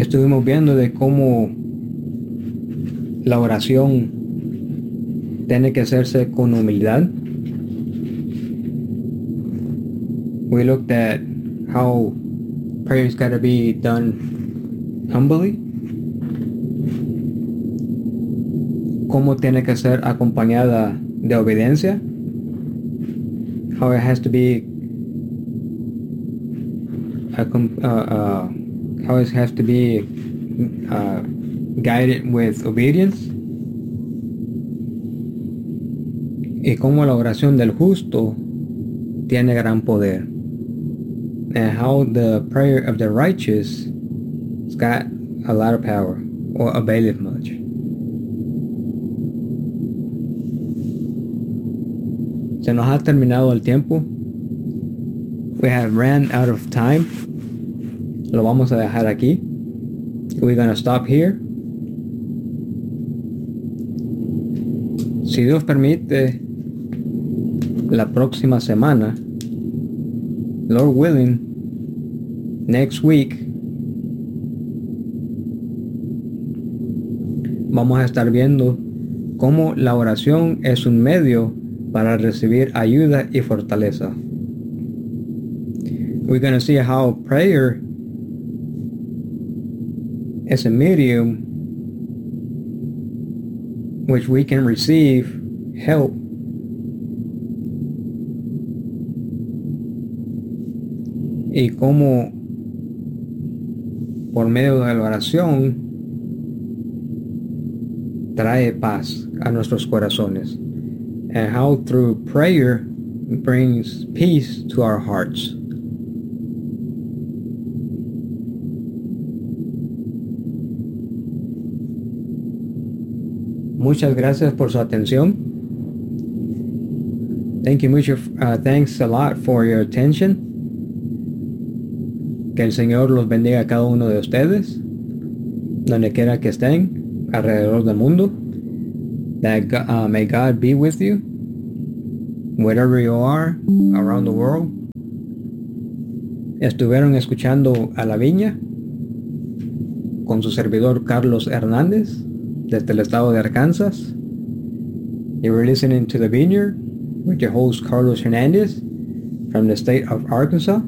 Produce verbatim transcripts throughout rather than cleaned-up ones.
estuvimos viendo de cómo la oración tiene que hacerse con humildad. We looked at how prayer's got to be done humbly. Cómo tiene que ser acompañada de obediencia. How it has to be uh, uh, how it has to be uh, guided with obedience. Y cómo la oración del justo tiene gran poder. And how the prayer of the righteous has got a lot of power, or availeth much. Se nos ha terminado el tiempo. We have ran out of time. Lo vamos a dejar aquí. We're gonna stop here. Si Dios permite, la próxima semana, Lord willing, next week, vamos a estar viendo cómo la oración es un medio para recibir ayuda y fortaleza. We're going to see how prayer is a medium which we can receive help y cómo por medio de la oración trae paz a nuestros corazones, and how through prayer brings peace to our hearts. Muchas gracias por su atención. Thank you much, uh, thanks a lot for your attention. Que el Señor los bendiga a cada uno de ustedes, donde quiera que estén, alrededor del mundo. That uh, may God be with you, wherever you are, around the world. Estuvieron escuchando a La Viña con su servidor Carlos Hernández desde el estado de Arkansas. You were listening to The Vineyard with your host Carlos Hernandez from the state of Arkansas.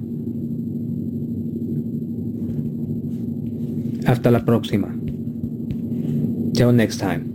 Hasta la próxima. Till next time.